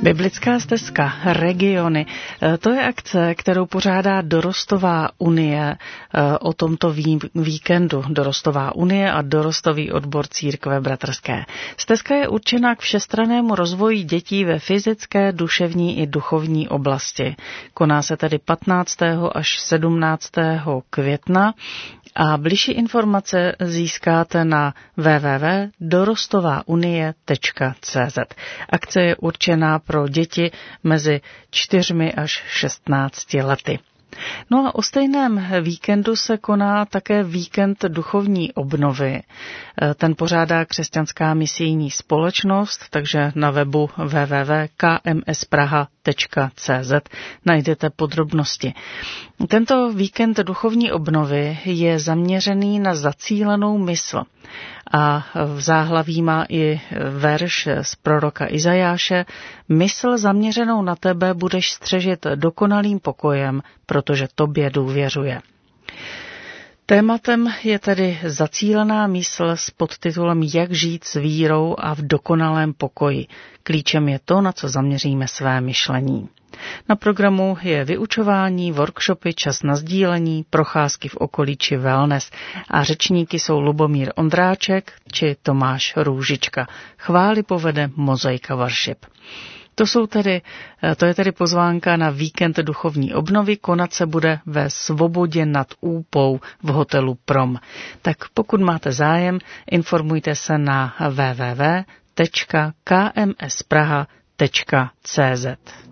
Biblická stezka Regiony, to je akce, kterou pořádá Dorostová unie o tomto víkendu. Dorostová unie a Dorostový odbor Církve bratrské. Stezka je určena k všestrannému rozvoji dětí ve fyzické, duševní i duchovní oblasti. Koná se tedy 15. až 17. května a bližší informace získáte na www.dorostovaunie.cz. Akce je určená pro děti mezi 4 až 16 lety. No a o stejném víkendu se koná také víkend duchovní obnovy. Ten pořádá Křesťanská misijní společnost, takže na webu www.kmspraha.cz najdete podrobnosti. Tento víkend duchovní obnovy je zaměřený na zacílenou mysl. A v záhlaví má i verš z proroka Izajáše: mysl zaměřenou na tebe budeš střežit dokonalým pokojem, protože tobě důvěřuje. Tématem je tedy zacílená mysl s podtitulem Jak žít s vírou a v dokonalém pokoji. Klíčem je to, na co zaměříme své myšlení. Na programu je vyučování, workshopy, čas na sdílení, procházky v okolí či wellness a řečníky jsou Lubomír Ondráček či Tomáš Růžička. Chvály povede Mozaika Worship. To je tedy pozvánka na víkend duchovní obnovy, konat se bude ve Svobodě nad Úpou v hotelu Prom. Tak pokud máte zájem, informujte se na www.kmspraha.cz.